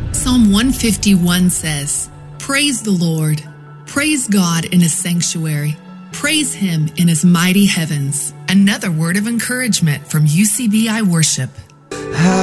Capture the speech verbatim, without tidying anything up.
Psalm one fifty-one says, "Praise the Lord. Praise God in his sanctuary. Praise him in his mighty heavens." Another word of encouragement from U C B I Worship.